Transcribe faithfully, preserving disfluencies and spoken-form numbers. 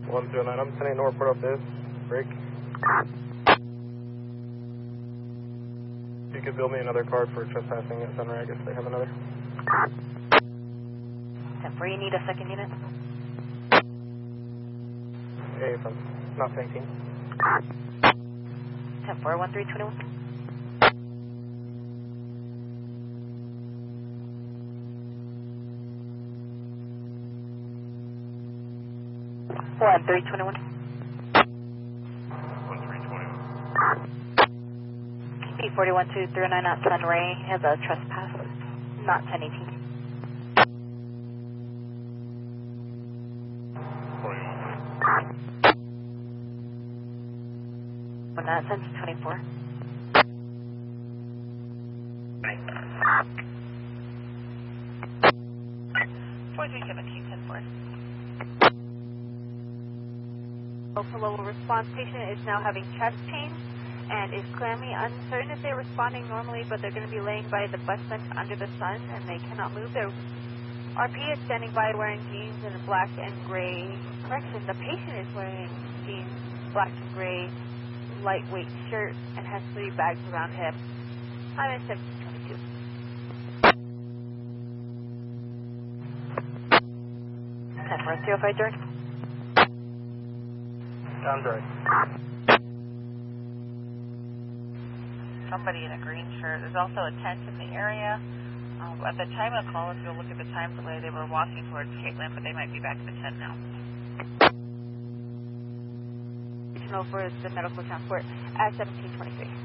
one zero nine, I'm sending no report up this. Break. You could build me another card for trespassing at Sunray. I guess they have another. ten four, you need a second unit? Hey, from not nineteen. ten four, one three two one. one three two one. one three two one. B four one two three nine at Sunray has a trespass, not ten eighteen. One that sends twenty-four. four three seven two ten four. Local level response patient is now having chest pain and is clammy, uncertain if they're responding normally, but they're going to be laying by the bus bench under the sun and they cannot move. Their R P is standing by wearing jeans and a black and gray. Correction, the patient is wearing jeans, black and gray, lightweight shirt, and has three bags around him. Time is seventeen twenty-two. ten four three oh five, George. Down Dry. Somebody in a green shirt. There's also a tent in the area. Um, at the time of the call, if you'll look at the time delay, they were walking towards Caitlin, but they might be back to the tent now. For the medical transport at seventeen twenty-three.